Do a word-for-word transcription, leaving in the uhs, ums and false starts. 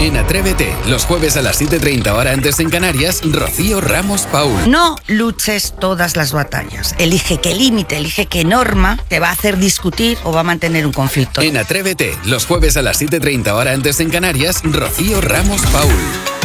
En Atrévete, los jueves a las siete treinta hora antes en Canarias, Rocío Ramos Paul. No luches todas las batallas. Elige qué límite, elige qué norma te va a hacer discutir o va a mantener un conflicto. En Atrévete, los jueves a las siete treinta hora antes en Canarias, Rocío Ramos Paul.